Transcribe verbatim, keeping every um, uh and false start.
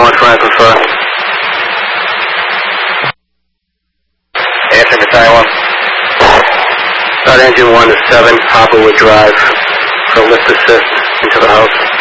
one for Alpha. Answer Battalion one. Start engine one to seven, Hopperwood Drive for lift assist into the house.